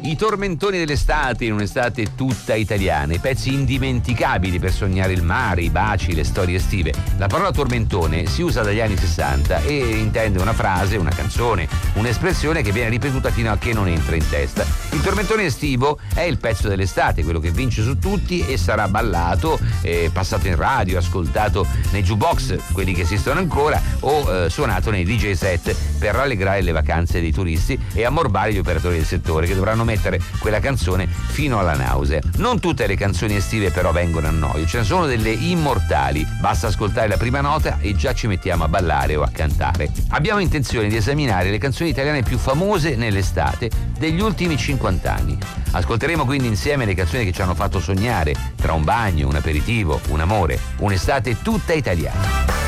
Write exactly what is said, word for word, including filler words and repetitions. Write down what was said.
I tormentoni dell'estate in un'estate tutta italiana, i pezzi indimenticabili per sognare il mare, i baci, le storie estive. La parola tormentone si usa dagli anni sessanta e intende una frase, una canzone, un'espressione che viene ripetuta fino a che non entra in testa. Il tormentone estivo è il pezzo dell'estate, quello che vince su tutti e sarà ballato, eh, passato in radio, ascoltato nei jukebox, quelli che esistono ancora, o eh, suonato nei D J set per rallegrare le vacanze dei turisti e ammorbare gli operatori del settore, che dovranno mettere quella canzone fino alla nausea. Non tutte le canzoni estive però vengono a noia, ce ne sono delle immortali, basta ascoltare la prima nota e già ci mettiamo a ballare o a cantare. Abbiamo intenzione di esaminare le canzoni italiane più famose nell'estate degli ultimi cinquanta anni. Ascolteremo quindi insieme le canzoni che ci hanno fatto sognare tra un bagno, un aperitivo, un amore, un'estate tutta italiana.